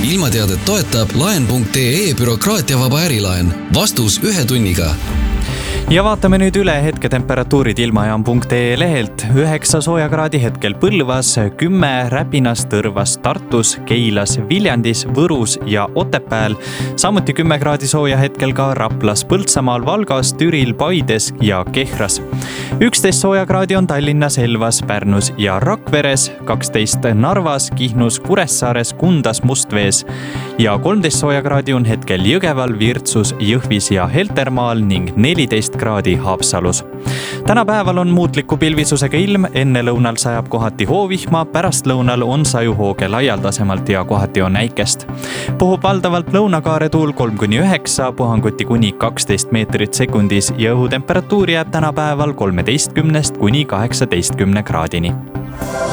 ilmateadet toetab laen.ee bürokraatiavaba ärilaen. Vastus 1 tunniga. Ja vaatame nüüd üle hetketemperatuurid ilmajaam.ee lehelt. 9 soojakraadi hetkel Põlvas, 10 Räpinas, Tõrvas, Tartus, Keilas, Viljandis, Võrus ja Otepääl. Samuti 10 kraadi sooja hetkel ka Raplas, Põltsamaal, Valgas, Türil, Paides ja Kehras. 11 soojakraadi on Tallinnas, Elvas, Pärnus ja Rakveres, 12 Narvas, Kihnus, Kuressaares, Kundas, Mustvees ja 13 soojakraadi on hetkel Jõgeval, Virtsus, Jõhvis ja Heltermaal ning 14 kraadi Haapsalus. Täna päeval on muutliku pilvisusega ilm, enne lõunal sajab kohati hoovihma, pärast lõunal on sajuhooge laialdasemalt ja kohati on äikest. Puhub valdavalt lõunakaare tuul 3-9, puhanguti kuni 12 meetrit sekundis ja õhutemperatuur jääb täna päeval 13-18 kraadini.